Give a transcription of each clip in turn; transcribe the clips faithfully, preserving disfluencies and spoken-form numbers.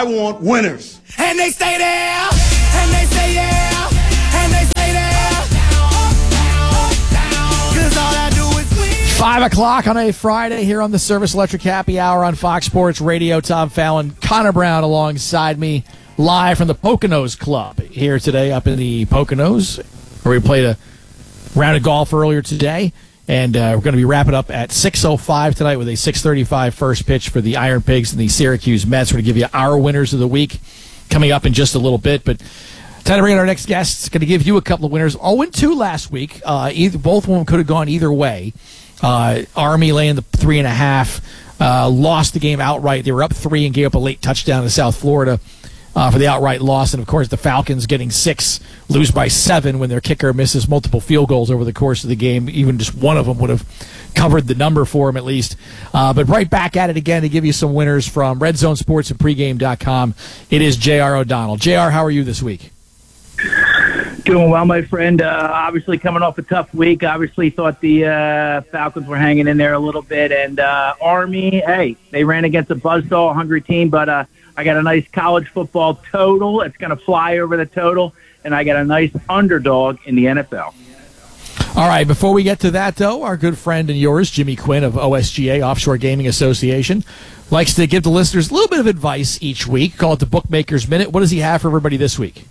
I want winners. And they stay there, and they say yeah, and they stay there. Cause all I do is win. Five o'clock on a Friday here on the Service Electric Happy Hour on Fox Sports Radio. Tom Fallon, Connor Brown alongside me, live from the Poconos Club here today up in the Poconos, where we played a round of golf earlier today. And uh, we're going to be wrapping up at six oh five tonight with a six thirty-five first pitch for the Iron Pigs and the Syracuse Mets. We're going to give you our winners of the week coming up in just a little bit. But time to bring in our next guest. It's going to give you a couple of winners. oh and two last week. Uh, either, both of them could have gone either way. Uh, Army laying the three and a half. Uh, lost the game outright. They were up three and gave up a late touchdown to South Florida uh, for the outright loss. And, of course, the Falcons getting six, lose by seven when their kicker misses multiple field goals over the course of the game. Even just one of them would have covered the number for him at least. Uh, but right back at it again to give you some winners from Red Zone Sports and pregame dot com. It is J R. O'Donnell. J R, how are you this week? Doing well, my friend. Uh, obviously coming off a tough week. Obviously thought the uh, Falcons were hanging in there a little bit. And uh, Army, hey, they ran against a buzzsaw, a hungry team. But uh, I got a nice college football total. It's going to fly over the total. And I got a nice underdog in the N F L. All right, before we get to that, though, our good friend and yours, Jimmy Quinn of O S G A, Offshore Gaming Association, likes to give the listeners a little bit of advice each week. Call it the Bookmaker's Minute. What does he have for everybody this week?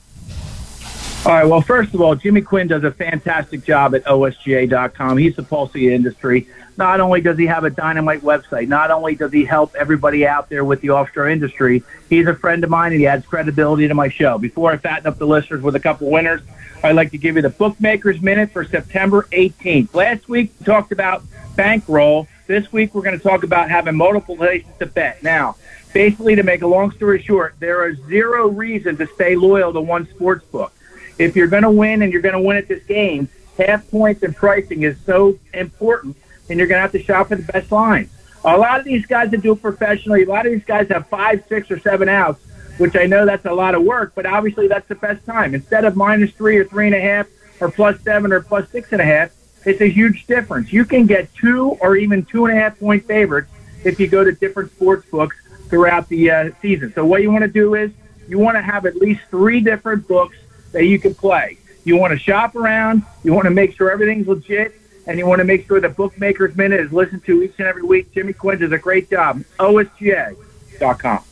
All right, well, first of all, Jimmy Quinn does a fantastic job at O S G A dot com. He's the pulse of the industry. Not only does he have a dynamite website, not only does he help everybody out there with the offshore industry, he's a friend of mine and he adds credibility to my show. Before I fatten up the listeners with a couple winners, I'd like to give you the Bookmaker's Minute for September eighteenth. Last week, we talked about bankroll. This week, we're going to talk about having multiple places to bet. Now, basically, to make a long story short, there is zero reason to stay loyal to one sports book. If you're going to win and you're going to win at this game, half points and pricing is so important, and you're going to have to shop for the best lines. A lot of these guys that do it professionally, a lot of these guys have five, six, or seven outs, which I know that's a lot of work, but obviously that's the best time. Instead of minus three or three and a half or plus seven or plus six and a half, it's a huge difference. You can get two or even two and a half point favorites if you go to different sports books throughout the uh, season. So what you want to do is you want to have at least three different books that you can play. You want to shop around, you want to make sure everything's legit, and you want to make sure the Bookmaker's Minute is listened to each and every week. Jimmy Quinn does a great job. O S G A dot com.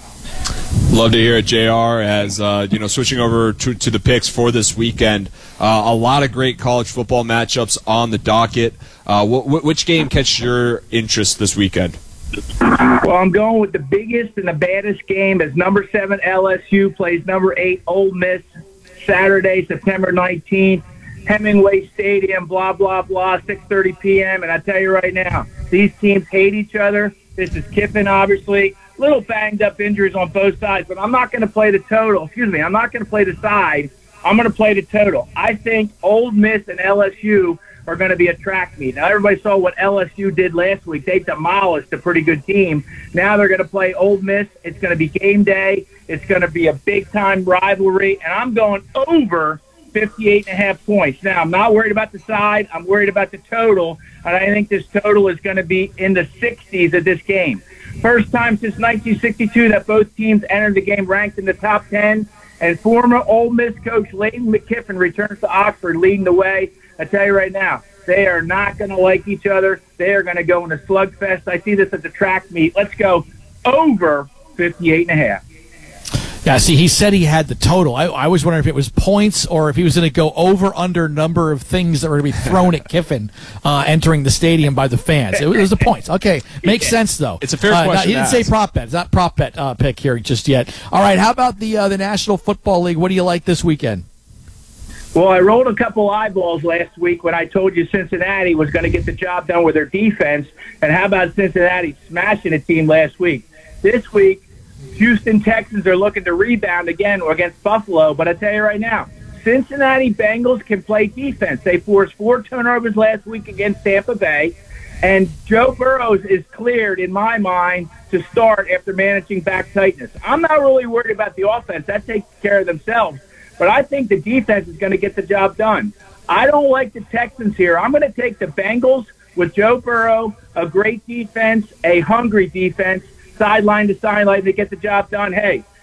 Love to hear it, J R, as, uh, you know, switching over to, to the picks for this weekend. Uh, a lot of great college football matchups on the docket. Uh, wh- which game catches your interest this weekend? Well, I'm going with the biggest and the baddest game as number seven L S U plays number eight Ole Miss Saturday, September nineteenth. Hemingway Stadium, blah, blah, blah, six thirty p.m. And I tell you right now, these teams hate each other. This is Kiffin, obviously. Little banged-up injuries on both sides, but I'm not going to play the total. Excuse me, I'm not going to play the side. I'm going to play the total. I think Ole Miss and L S U are going to be a track meet. Now, everybody saw what L S U did last week. They demolished a pretty good team. Now they're going to play Ole Miss. It's going to be game day. It's going to be a big-time rivalry, and I'm going over fifty-eight and a half points. Now, I'm not worried about the side. I'm worried about the total, and I think this total is going to be in the sixties of this game. First time since nineteen sixty-two that both teams entered the game ranked in the top ten, and former Ole Miss coach Leighton McKiffin returns to Oxford leading the way. I tell you right now, they are not going to like each other. They are going to go in a slugfest. I see this as a track meet. Let's go over fifty-eight and a half. Yeah, see, he said he had the total. I, I was wondering if it was points or if he was going to go over under number of things that were going to be thrown at Kiffin uh, entering the stadium by the fans. It was the points. Okay, makes sense though. It's a fair uh, question. Not, he didn't say prop bet. It's not prop bet uh, pick here just yet. All right, how about the uh, the National Football League? What do you like this weekend? Well, I rolled a couple eyeballs last week when I told you Cincinnati was going to get the job done with their defense. And how about Cincinnati smashing a team last week? This week, Houston Texans are looking to rebound again against Buffalo. But I tell you right now, Cincinnati Bengals can play defense. They forced four turnovers last week against Tampa Bay. And Joe Burrows is cleared, in my mind, to start after managing back tightness. I'm not really worried about the offense. That takes care of themselves. But I think the defense is going to get the job done. I don't like the Texans here. I'm going to take the Bengals with Joe Burrow, a great defense, a hungry defense, sideline to sideline to get the job done. Hey,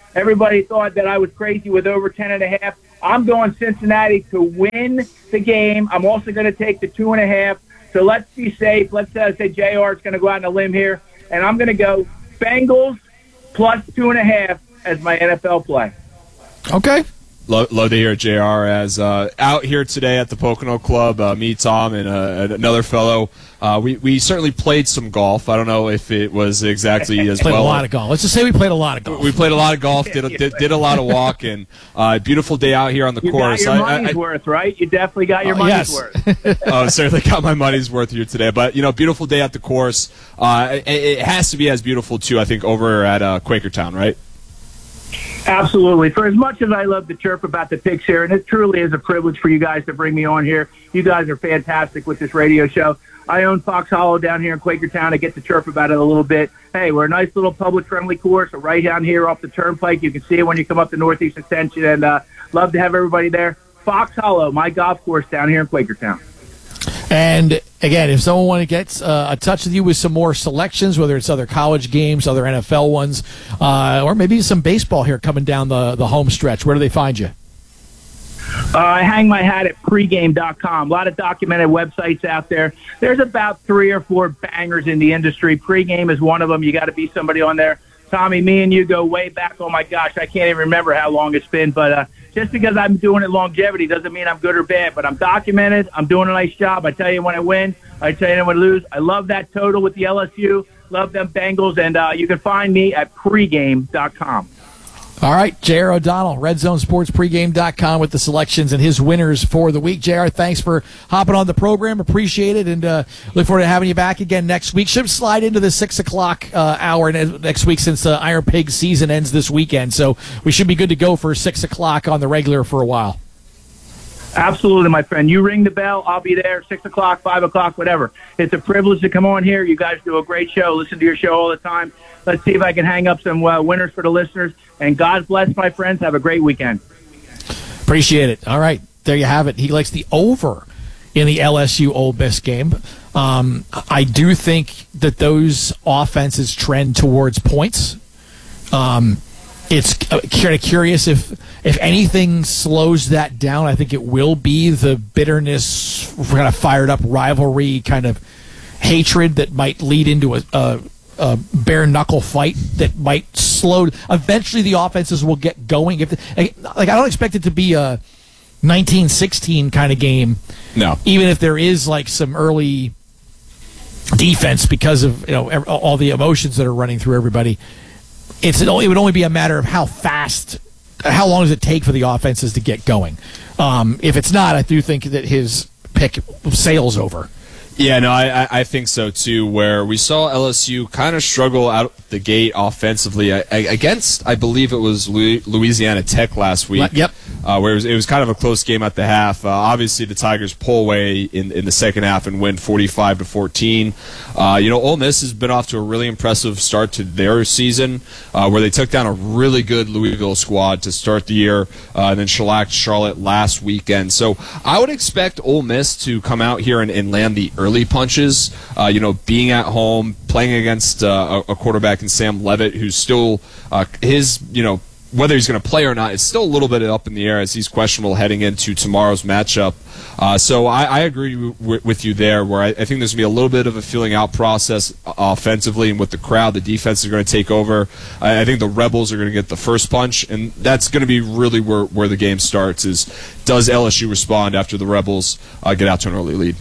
Everybody thought that I was crazy with over ten and a half. I'm going Cincinnati to win the game. I'm also going to take the two and a half. So let's be safe. Let's uh, say J R is going to go out on a limb here, and I'm going to go Bengals plus two and a half as my N F L play. Okay. Love, love to hear J R as uh, out here today at the Pocono Club. Uh, me, Tom, and uh, another fellow. Uh, we we certainly played some golf. I don't know if it was exactly as played well. a lot of golf. Let's just say we played a lot of golf. We played a lot of golf. Did a, did, did a lot of walking. Uh, beautiful day out here on the you course. You got your I, money's I, worth, right? You definitely got your oh, money's yes. worth. Oh, certainly got my money's worth here today. But you know, beautiful day at the course. Uh, it, it has to be as beautiful too. I think over at uh, Quakertown, right? Absolutely. For as much as I love to chirp about the picks here, and it truly is a privilege for you guys to bring me on here. You guys are fantastic with this radio show. I own Fox Hollow down here in Quakertown. I get to chirp about it a little bit. Hey, we're a nice little public-friendly course right down here off the Turnpike. You can see it when you come up the Northeast Extension, and uh, love to have everybody there. Fox Hollow, my golf course down here in Quakertown. And again, if someone want to get uh, a touch with you with some more selections, whether it's other college games, other N F L ones, uh, or maybe some baseball here coming down the, the home stretch, where do they find you? Uh, I hang my hat at pregame dot com. A lot of documented websites out there. There's about three or four bangers in the industry. Pregame is one of them. You got to be somebody on there. Tommy, me and you go way back. Oh, my gosh, I can't even remember how long it's been. But uh, just because I'm doing it longevity doesn't mean I'm good or bad. But I'm documented. I'm doing a nice job. I tell you when I win. I tell you when I lose. I love that total with the L S U. Love them Bengals. And uh, you can find me at pregame dot com. All right, J R. O'Donnell, red zone sports pregame dot com with the selections and his winners for the week. J R, thanks for hopping on the program. Appreciate it, and uh, look forward to having you back again next week. Should slide into the six o'clock uh, hour next week since the Iron Pig season ends this weekend, so we should be good to go for six o'clock on the regular for a while. Absolutely, my friend. You ring the bell, I'll be there, six o'clock, five o'clock, whatever. It's a privilege to come on here. You guys do a great show. Listen to your show all the time. Let's see if I can hang up some uh, winners for the listeners. And God bless, my friends. Have a great weekend. Appreciate it. All right, there you have it. He likes the over in the L S U Ole Miss game. Um, I do think that those offenses trend towards points. Um, it's kind of curious if if anything slows that down. I think it will be the bitterness, kind of fired up rivalry, kind of hatred that might lead into a, a, a bare knuckle fight that might slow. Eventually, the offenses will get going. If like I don't expect it to be a nineteen sixteen kind of game. No, even if there is like some early defense because of you know all the emotions that are running through everybody. It's it would only be a matter of how fast, how long does it take for the offenses to get going. Um, if it's not, I do think that his pick sails over. Yeah, no, I, I think so too. Where we saw L S U kind of struggle out the gate offensively against, I believe it was Louisiana Tech last week. Yep. Uh, where it was, it was kind of a close game at the half. Uh, obviously, the Tigers pull away in in the second half and win forty-five to fourteen. Uh, you know, Ole Miss has been off to a really impressive start to their season, uh, where they took down a really good Louisville squad to start the year, uh, and then shellacked Charlotte last weekend. So I would expect Ole Miss to come out here and, and land the early punches. Uh, you know, being at home, playing against uh, a quarterback in Sam Levitt, who's still uh, his, you know, whether he's going to play or not, it's still a little bit up in the air as he's questionable heading into tomorrow's matchup. Uh, so I, I agree w- with you there, where I, I think there's going to be a little bit of a feeling out process offensively, and with the crowd, the defense is going to take over. I, I think the Rebels are going to get the first punch, and that's going to be really where, where the game starts is, does L S U respond after the Rebels uh, get out to an early lead?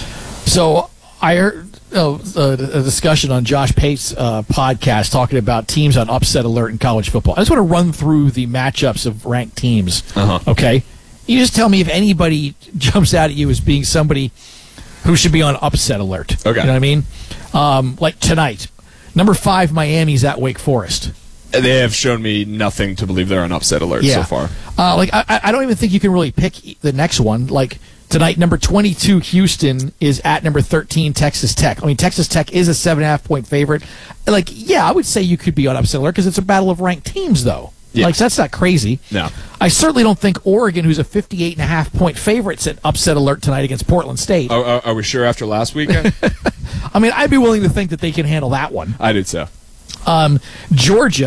So I heard oh, a discussion on Josh Pate's uh, podcast talking about teams on upset alert in college football. I just want to run through the matchups of ranked teams. Uh-huh. Okay, you just tell me if anybody jumps out at you as being somebody who should be on upset alert. Okay, you know what I mean? Um, like tonight, number five Miami's at Wake Forest. They have shown me nothing to believe they're on upset alert yeah. so far. Uh, like I, I don't even think you can really pick the next one. Like tonight, number twenty-two Houston is at number thirteen Texas Tech. I mean, Texas Tech is a seven and a half point favorite. Like, yeah, I would say you could be on upset alert because it's a battle of ranked teams, though. Yeah. Like, so that's not crazy. No. I certainly don't think Oregon, who's a fifty-eight and a half point favorite, is at upset alert tonight against Portland State. Are, are, are we sure after last weekend? I mean, I'd be willing to think that they can handle that one. I did so. Um, Georgia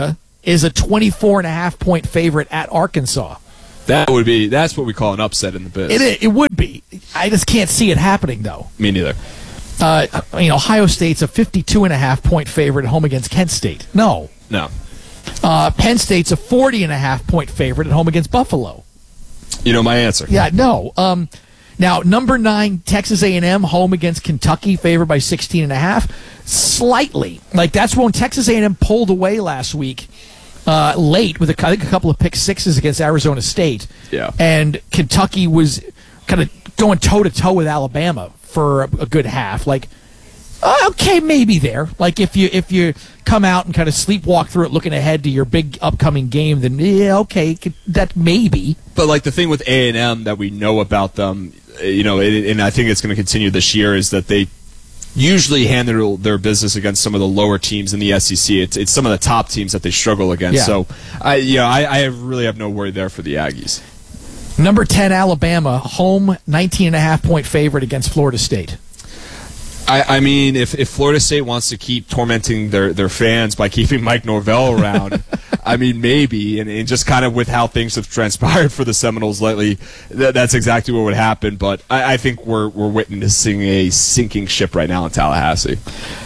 is a twenty-four and a half point favorite at Arkansas. That would be that's what we call an upset in the biz. It it would be. I just can't see it happening though. Me neither. Uh, I mean, Ohio State's a fifty-two and a half point favorite at home against Kent State. No. No. Uh, Penn State's a forty and a half point favorite at home against Buffalo. You know my answer. Yeah, no. Um, now, number nine, Texas A and M, home against Kentucky, favored by sixteen and a half. Slightly. Like, that's when Texas A and M pulled away last week uh, late with, a, I think, a couple of pick sixes against Arizona State. Yeah. And Kentucky was kind of going toe-to-toe with Alabama for a, a good half. Like, uh, okay, maybe there. Like, if you if you come out and kind of sleepwalk through it looking ahead to your big upcoming game, then, yeah, okay, that maybe. But, like, the thing with A and M that we know about them, you know, and I think it's going to continue this year, is that they usually handle their business against some of the lower teams in the S E C. It's it's some of the top teams that they struggle against. Yeah. So, I you know, I, I really have no worry there for the Aggies. Number ten, Alabama, home nineteen and a half point favorite against Florida State. I, I mean, if, if Florida State wants to keep tormenting their, their fans by keeping Mike Norvell around, I mean, maybe, and, and just kind of with how things have transpired for the Seminoles lately, th- that's exactly what would happen. But I, I think we're we're witnessing a sinking ship right now in Tallahassee.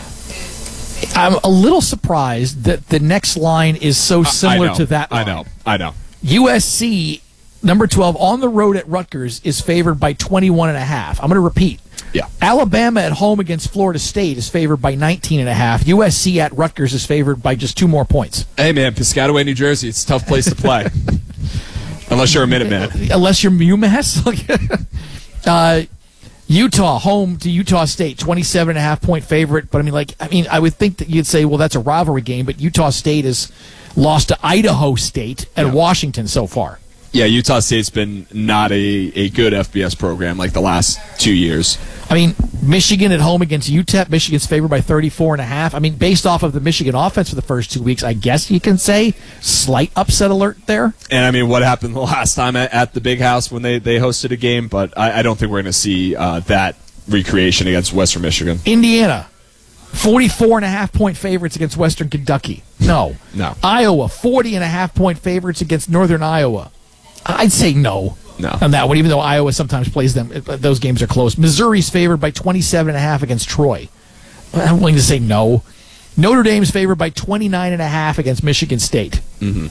I'm a little surprised that the next line is so similar I know, to that line. I know, I know. U S C, number twelve, on the road at Rutgers, is favored by twenty-one and a half. I'm going to repeat. Yeah. Alabama at home against Florida State is favored by nineteen and a half. U S C at Rutgers is favored by just two more points. Hey, man, Piscataway, New Jersey, it's a tough place to play. Unless you're a Minuteman. Unless you're UMass. uh, Utah, home to Utah State, twenty-seven and a half point favorite. But, I mean, like, I mean, I would think that you'd say, well, that's a rivalry game, but Utah State has lost to Idaho State and Yeah. Washington so far. Yeah, Utah State's been not a, a good F B S program like the last two years. I mean, Michigan at home against U T E P. Michigan's favored by thirty-four and a half. I mean, based off of the Michigan offense for the first two weeks, I guess you can say slight upset alert there. And, I mean, what happened the last time at, at the Big House when they, they hosted a game? But I, I don't think we're going to see uh, that recreation against Western Michigan. Indiana, forty-four and a half point favorites against Western Kentucky. No. No. Iowa, forty and a half point favorites against Northern Iowa. I'd say no. No. On that one, even though Iowa sometimes plays them, those games are close. Missouri's favored by twenty-seven and a half against Troy. I'm willing to say no. Notre Dame's favored by twenty-nine and a half against Michigan State. Mm-hmm.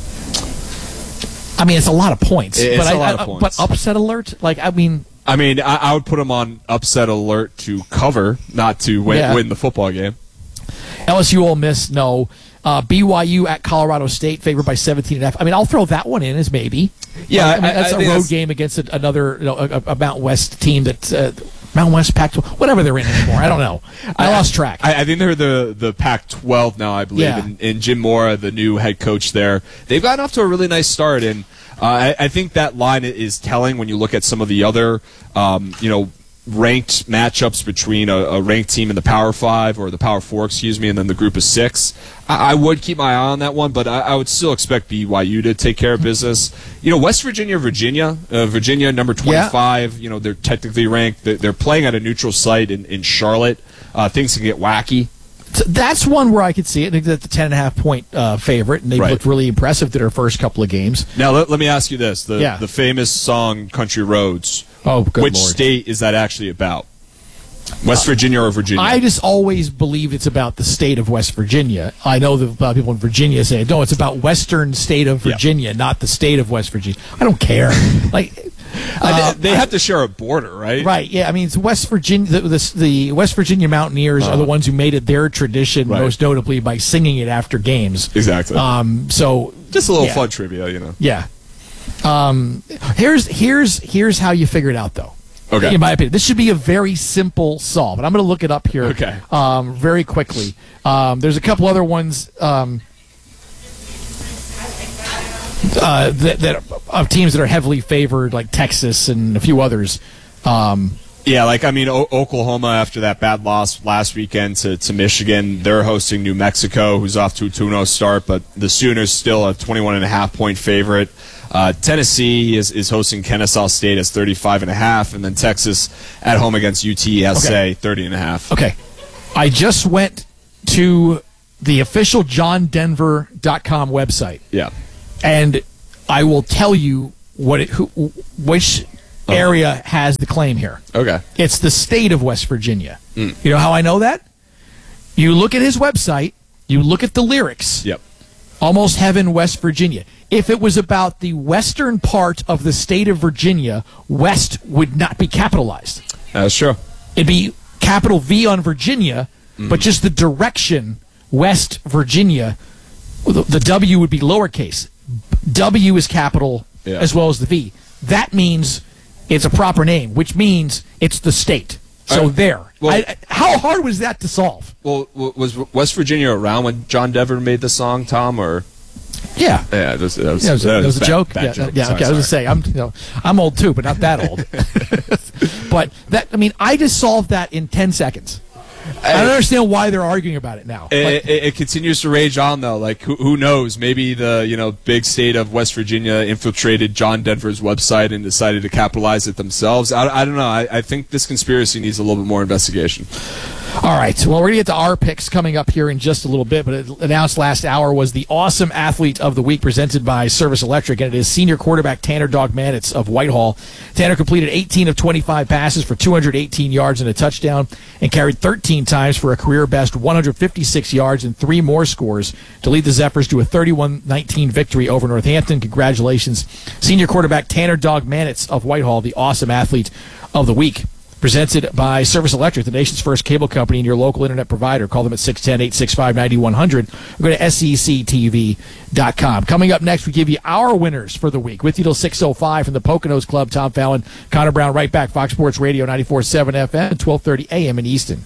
I mean, it's a lot of points. It's but a I, lot of I, points. But upset alert? Like, I mean... I mean, I, I would put them on upset alert to cover, not to win, Yeah. win the football game. L S U Ole Miss, no. Uh, B Y U at Colorado State, favored by seventeen and a half. I mean, I'll throw that one in as maybe. Yeah, I mean, I- that's I a think road that's- game against a, another, you know, a, a Mountain West team that uh, Mountain West Pac twelve, whatever they're in anymore. I don't know. I, lost track. I, I think they're the, the Pac twelve now, I believe. Yeah. And, and Jim Mora, the new head coach there, they've gotten off to a really nice start. And uh, I, I think that line is telling when you look at some of the other, um, you know, ranked matchups between a, a ranked team in the Power Five or the Power Four, excuse me, and then the Group of Six. I, I would keep my eye on that one, but I, I would still expect B Y U to take care of business. You know, West Virginia, Virginia, uh, Virginia number twenty-five. You know, they're technically ranked. They're, they're playing at a neutral site in, in Charlotte. Uh, things can get wacky. So that's one where I could see it. I think that's the ten and a half point uh, favorite, and they Right. looked really impressive to their first couple of games. Now let, let me ask you this: the Yeah. the famous song "Country Roads." Oh, good Which Lord. state is that actually about? West Virginia or Virginia? I just always believed it's about the state of West Virginia. I know that a lot of people in Virginia say, no, it's about western state of Yeah. Virginia, not the state of West Virginia. I don't care. like, I- uh, they have to share a border, right? Right, yeah. I mean, it's West Virginia. The, the, the West Virginia Mountaineers are the ones who made it their tradition, Right. most notably by singing it after games. Exactly. Um, so Just a little yeah. fun trivia, you know. Yeah. Um, here's here's here's how you figure it out, though. Okay. In my opinion, this should be a very simple solve, and I'm going to look it up here. Okay. Um, very quickly. Um, there's a couple other ones. Um, uh, that, that of teams that are heavily favored, like Texas and a few others. Um, Yeah, like, I mean, o- Oklahoma, after that bad loss last weekend to, to Michigan, they're hosting New Mexico, who's off to a two oh start, but the Sooners still a twenty-one and a half point favorite. Uh, Tennessee is, is hosting Kennesaw State as thirty-five and a half, and then Texas at home against U T S A, Okay. thirty and a half. okay. I just went to the official john denver dot com website. Yeah. And I will tell you what it, who, which area has the claim here. Okay. It's the state of West Virginia. Mm. You know how I know that? You look at his website, you look at the lyrics. Yep. Almost Heaven, West Virginia. If it was about the western part of the state of Virginia, West would not be capitalized. That's true. It'd be capital V on Virginia, mm. but just the direction, West Virginia, the, the W would be lowercase. W is capital yeah. as well as the V. That means it's a proper name, which means it's the state. So uh, there. Well, I, how hard was that to solve? Well, was West Virginia around when John Denver made the song, Tom? Or yeah, yeah, that was, that was, yeah, it was, that was, was a bad, joke. Bad yeah, joke. yeah. Sorry, okay, I was gonna say I'm, you know, I'm old too, but not that old. But that, I mean, I just solved that in ten seconds. I don't understand why they're arguing about it now. It, like, it, it continues to rage on, though. Like, who, who knows? Maybe the you know big state of West Virginia infiltrated John Denver's website and decided to capitalize it themselves. I, I don't know. I, I think this conspiracy needs a little bit more investigation. All right. Well, we're going to get to our picks coming up here in just a little bit, but it announced last hour was the Awesome Athlete of the Week presented by Service Electric, and it is senior quarterback Tanner Dog Manitz of Whitehall. Tanner completed eighteen of twenty-five passes for two hundred eighteen yards and a touchdown and carried thirteen times for a career-best one hundred fifty-six yards and three more scores to lead the Zephyrs to a thirty-one nineteen victory over Northampton. Congratulations, senior quarterback Tanner Dog Manitz of Whitehall, the Awesome Athlete of the Week. Presented by Service Electric, the nation's first cable company and your local internet provider. Call them at six one zero, eight six five, nine one zero zero or go to S E C T V dot com. Coming up next, we give you our winners for the week. With you till six oh five from the Poconos Club, Tom Fallon, Connor Brown, right back, Fox Sports Radio, ninety-four point seven F M, twelve thirty A M in Easton.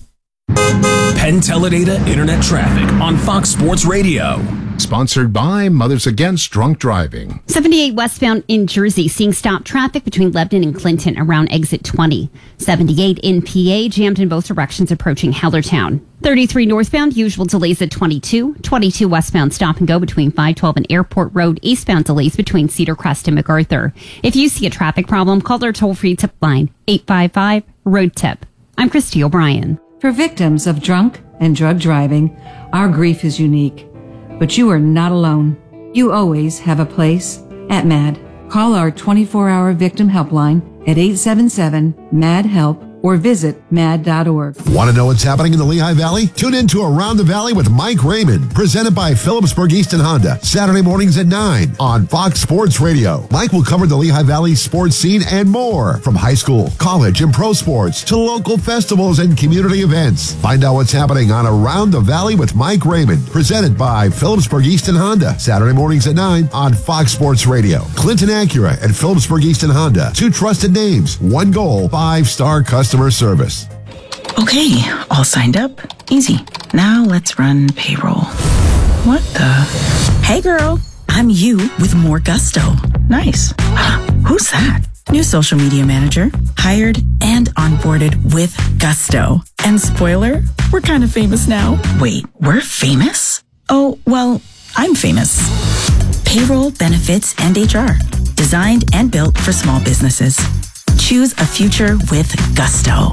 Penn Teledata Internet Traffic on Fox Sports Radio. Sponsored by Mothers Against Drunk Driving. seventy-eight westbound in Jersey, seeing stop traffic between Lebanon and Clinton around exit twenty. seventy-eight in P A, jammed in both directions approaching Hellertown. thirty-three northbound, usual delays at twenty-two. twenty-two westbound, stop and go between five twelve and Airport Road. Eastbound delays between Cedar Crest and MacArthur. If you see a traffic problem, call their toll-free tip line, eight five five, road tip. I'm Christy O'Brien. For victims of drunk and drug driving, our grief is unique. But you are not alone. You always have a place at MAD. Call our twenty-four hour victim helpline at eight seven seven, M A D, HELP or visit mad dot org. Want to know what's happening in the Lehigh Valley? Tune in to Around the Valley with Mike Raymond, presented by Phillipsburg Easton Honda, Saturday mornings at nine on Fox Sports Radio. Mike will cover the Lehigh Valley sports scene and more, from high school, college, and pro sports to local festivals and community events. Find out what's happening on Around the Valley with Mike Raymond, presented by Phillipsburg Easton Honda, Saturday mornings at nine on Fox Sports Radio. Clinton Acura and Phillipsburg Easton Honda, two trusted names, one goal, five-star customer service. Okay, all signed up. Easy. Now let's run payroll. What the? Hey girl, I'm you with more gusto. Nice. Who's that? New social media manager, hired and onboarded with gusto. And spoiler, we're kind of famous now. Wait, we're famous? Oh, well, I'm famous. Payroll, benefits, and H R. Designed and built for small businesses. Choose a future with gusto.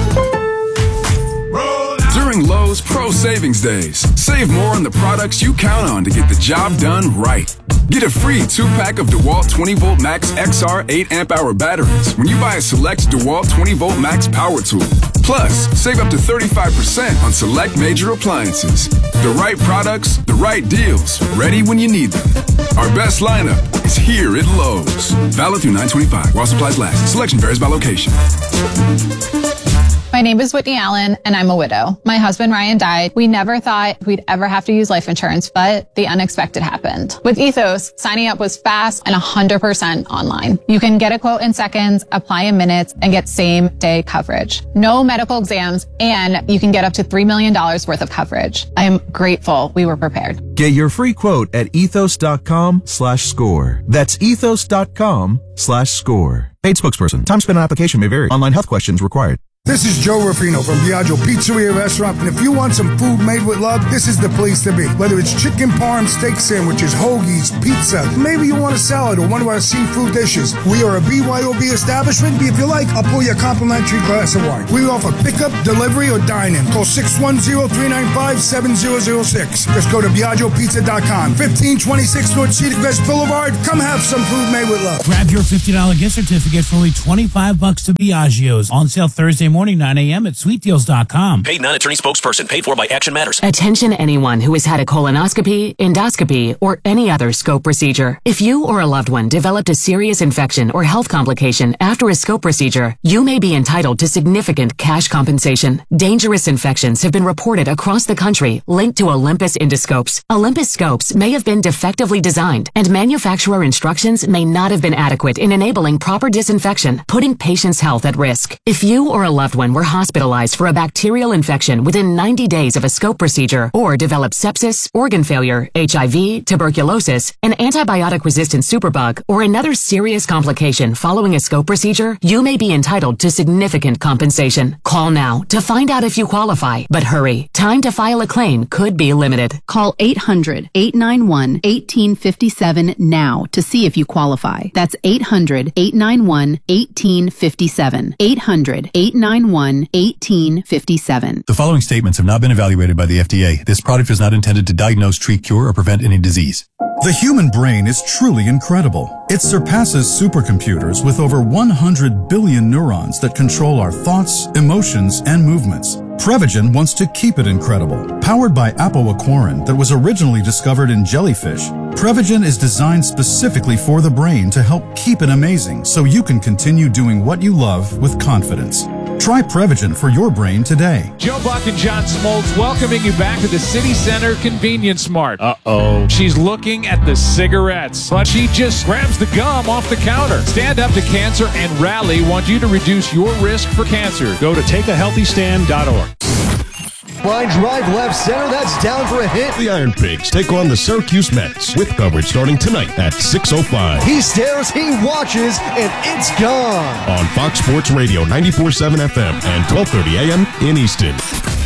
During Lowe's Pro Savings Days, save more on the products you count on to get the job done right. Get a free two-pack of DeWalt twenty volt Max X R eight amp hour batteries when you buy a select DeWalt twenty volt Max power tool. Plus, save up to thirty-five percent on select major appliances. The right products, the right deals, ready when you need them. Our best lineup is here at Lowe's. Valid through nine twenty-five while supplies last. Selection varies by location. My name is Whitney Allen, and I'm a widow. My husband, Ryan, died. We never thought we'd ever have to use life insurance, but the unexpected happened. With Ethos, signing up was fast and one hundred percent online. You can get a quote in seconds, apply in minutes, and get same-day coverage. No medical exams, and you can get up to three million dollars worth of coverage. I am grateful we were prepared. Get your free quote at ethos.com slash score. That's ethos.com slash score. Paid spokesperson. Time spent on application may vary. Online health questions required. This is Joe Ruffino from Biagio Pizzeria Restaurant, and if you want some food made with love, this is the place to be. Whether it's chicken parm, steak sandwiches, hoagies, pizza, maybe you want a salad or one of our seafood dishes. We are a B Y O B establishment. If you like, I'll pour you a complimentary glass of wine. We offer pickup, delivery, or dine-in. Call six one zero, three nine five, seven zero zero six. Just go to Biagio Pizza dot com. fifteen twenty-six North Cedar Crest Boulevard. Come have some food made with love. Grab your fifty dollars gift certificate for only twenty-five bucks to Biagio's. On sale Thursday morning, nine a.m. at sweet deals dot com. Paid non-attorney spokesperson. Paid for by Action Matters. Attention anyone who has had a colonoscopy, endoscopy, or any other scope procedure. If you or a loved one developed a serious infection or health complication after a scope procedure, you may be entitled to significant cash compensation. Dangerous infections have been reported across the country linked to Olympus endoscopes. Olympus scopes may have been defectively designed, and manufacturer instructions may not have been adequate in enabling proper disinfection, putting patients' health at risk. If you or a loved one were hospitalized for a bacterial infection within ninety days of a scope procedure, or developed sepsis, organ failure, H I V, tuberculosis, an antibiotic-resistant superbug, or another serious complication following a scope procedure, you may be entitled to significant compensation. Call now to find out if you qualify. But hurry, time to file a claim could be limited. Call eight hundred, eight nine one, one eight five seven now to see if you qualify. That's eight hundred, eight nine one, one eight five seven. eight hundred, eight nine one, one eight five seven. The following statements have not been evaluated by the F D A. This product is not intended to diagnose, treat, cure, or prevent any disease. The human brain is truly incredible. It surpasses supercomputers with over one hundred billion neurons that control our thoughts, emotions, and movements. Prevagen wants to keep it incredible. Powered by apoaquarin that was originally discovered in jellyfish, Prevagen is designed specifically for the brain to help keep it amazing so you can continue doing what you love with confidence. Try Prevagen for your brain today. Joe Buck and John Smoltz welcoming you back to the City Center Convenience Mart. Uh-oh. She's looking at the cigarettes, but she just grabs the gum off the counter. Stand Up to Cancer and Rally want you to reduce your risk for cancer. Go to take a healthy stand dot org. Line drive left center, that's down for a hit. The Iron Pigs take on the Syracuse Mets with coverage starting tonight at six oh five. He stares, he watches, and it's gone. On Fox Sports Radio ninety-four point seven F M and twelve thirty A M in Easton.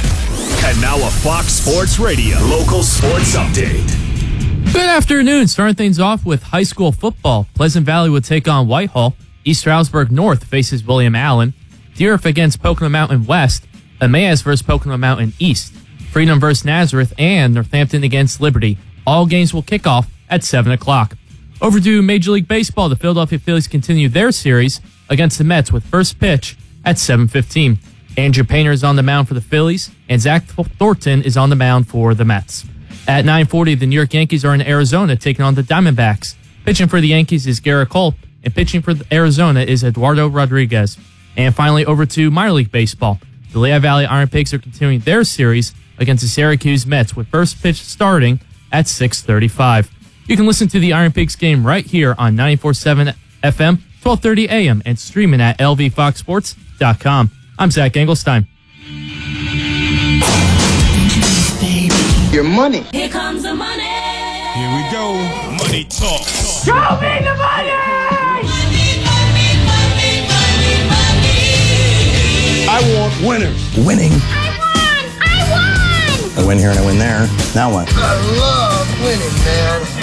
And now a Fox Sports Radio local sports update. Good afternoon. Starting things off with high school football. Pleasant Valley will take on Whitehall. East Stroudsburg North faces William Allen. Deerfield against Pocono Mountain West. Emmaus versus Pocono Mountain East. Freedom versus Nazareth, and Northampton against Liberty. All games will kick off at seven o'clock. Over to Major League Baseball. The Philadelphia Phillies continue their series against the Mets with first pitch at seven fifteen. Andrew Painter is on the mound for the Phillies, and Zach Thornton is on the mound for the Mets. At nine forty, the New York Yankees are in Arizona taking on the Diamondbacks. Pitching for the Yankees is Garrett Cole, and pitching for Arizona is Eduardo Rodriguez. And finally, over to minor league baseball. The Lehigh Valley Iron Pigs are continuing their series against the Syracuse Mets with first pitch starting at six thirty-five. You can listen to the Iron Pigs game right here on ninety-four point seven F M, twelve thirty A M, and streaming at L V fox sports dot com. I'm Zach Engelstein. Your money. Here comes the money. Here we go. Money talk. Show me the money! I want winners. Winning. I won! I won! I win here and I win there. Now what? I love winning, man.